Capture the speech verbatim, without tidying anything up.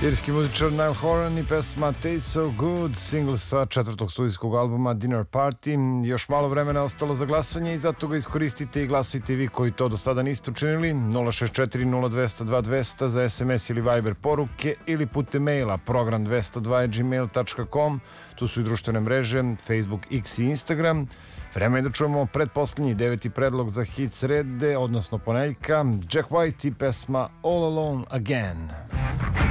Irski muzičar Niall Horan i pesma Taste So Good, single sa četvrtog studijskog albuma Dinner Party. Još malo vremena ostalo za glasanje i zato ga iskoristite i glasajte vi koji to do sada niste učinili. Nula šest četiri nula dva zero dva dva zero zero za es em es ili Viber poruke ili putem maila program dvesta dva at gmail tačka com. Tu su i društvene mreže Facebook, X i Instagram. Vreme je da čujemo pretposlednji deveti predlog za hit srede, odnosno ponedeljka. Jack White i pesma All Alone Again.